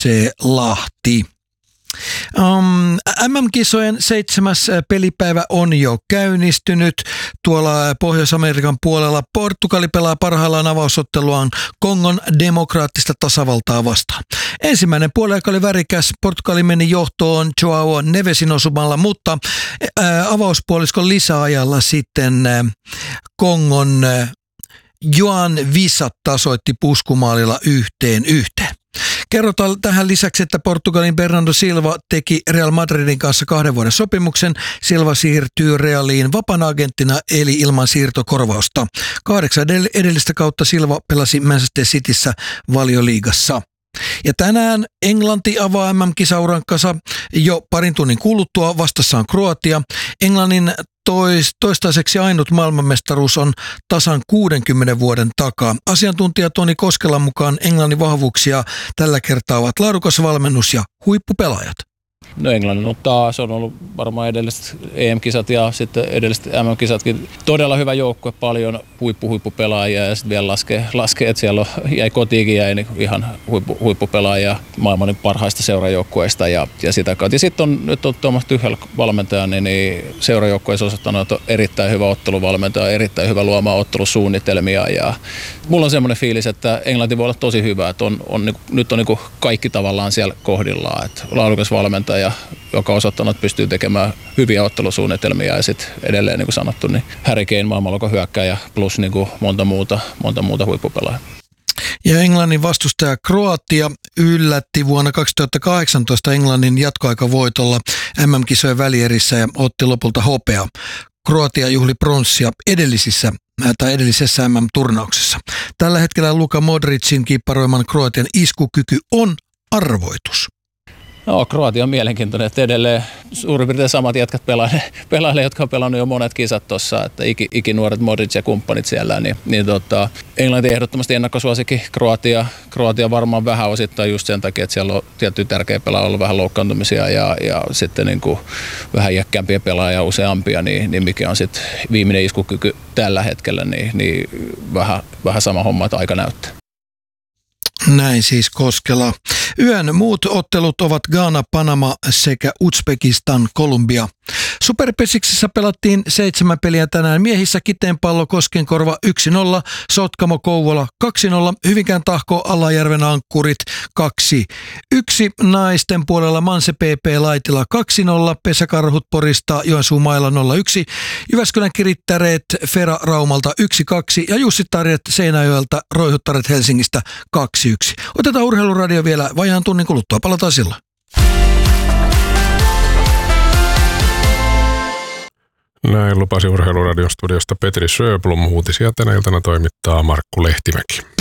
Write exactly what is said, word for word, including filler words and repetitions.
C Lahti. Um, M M-kisojen seitsemäs pelipäivä on jo käynnistynyt. Tuolla Pohjois-Amerikan puolella Portugali pelaa parhaillaan avausotteluaan Kongon demokraattista tasavaltaa vastaan. Ensimmäinen puoliaika oli värikäs. Portugali meni johtoon Joao Nevesin osumalla, mutta ää, avauspuoliskon lisäajalla sitten ää, Kongon ää, Joan Visa tasoitti puskumaalilla yhteen yhteen. Kerrotaan tähän lisäksi, että Portugalin Bernardo Silva teki Real Madridin kanssa kahden vuoden sopimuksen. Silva siirtyy Realiin vapaana agenttina eli ilman siirtokorvausta. Kahdeksan edellistä kautta Silva pelasi Manchester Cityssä Valioliigassa. Ja tänään Englanti avaa M M-kisaurankansa jo parin tunnin kuluttua. Vastassa on Kroatia. Englannin tois, toistaiseksi ainut maailmanmestaruus on tasan kuudenkymmenen vuoden takaa. Asiantuntija Toni Koskelan mukaan Englannin vahvuuksia tällä kertaa ovat laadukas valmennus ja huippupelaajat. No Englannin on taas on ollut varmaan edelliset E M-kisat ja sitten edelliset M M-kisatkin. Todella hyvä joukkue, paljon huippu, huippupelaajia ja sitten vielä laskee, laskee, että siellä on, jäi kotiinkin jäi niin ihan huippu, huippupelaajia maailman parhaista seurajoukkueista ja, ja sitä kautta. Ja sitten on nyt on Thomas Tuchel valmentaja, niin, niin seurajoukkueessa osoittanut, että on erittäin hyvä otteluvalmentaja, erittäin hyvä luomaan ottelusuunnitelmia ja mulla on semmoinen fiilis, että Englanti voi olla tosi hyvä, että on, on, niin, nyt on niin kaikki tavallaan siellä kohdillaan, että laadukas valmentaja, joka on osoittanut, että pystyy tekemään hyviä ottelusuunnitelmia ja sitten edelleen, niin kuin sanottu, niin Harry Kane maailmanluokan hyökkääjä plus niin kuin monta muuta, monta muuta huippupelaajaa. Ja Englannin vastustaja Kroatia yllätti vuonna kaksituhattakahdeksantoista Englannin jatkoaikavoitolla M M-kisojen välierissä ja otti lopulta hopeaa. Kroatia juhli pronssia edellisissä tai edellisessä M M-turnauksessa. Tällä hetkellä Luka Modricin kipparoiman Kroatian iskukyky on arvoitus. No, Kroatia on mielenkiintoinen, että edelleen suurin piirtein samat jätkät pelailee, pelailee jotka on pelannut jo monet kisat tuossa, että iki, ikinuoret Modric ja kumppanit siellä, niin, niin tota, Englanti ehdottomasti ennakkosuosikin Kroatia, Kroatia varmaan vähän osittain just sen takia, että siellä on tietty tärkeä pelaaja ollut vähän loukkaantumisia ja, ja sitten niin kuin vähän iäkkäämpiä pelaajia useampia, niin, niin mikä on sitten viimeinen iskukyky tällä hetkellä, niin, niin vähän, vähän sama homma, että aika näyttää. Näin siis Koskela. Yön muut ottelut ovat Ghana, Panama sekä Uzbekistan, Kolumbia. Superpesiksessä pelattiin seitsemän peliä tänään. Miehissä Kiteenpallo Koskenkorva yksi nolla, Sotkamo Kouvola kaksi nolla, Hyvinkään Tahko Alajärven Ankkurit kaksi yksi, naisten puolella Manse P P Laitila kaksi nolla, Pesäkarhut Porista Joensuun Mailla nolla yksi, Jyväskylän Kirittäreet Fera Raumalta yksi kaksi ja Jussi Tarjet Seinäjoelta Roihuttaret Helsingistä kaksi yksi. Otetaan Urheiluradio vielä vajaan tunnin kuluttua. Palataan silloin. Näin lupasi Urheiluradion studiosta Petri Sjöblom. Uutisia tänä iltana toimittaa Markku Lehtimäki.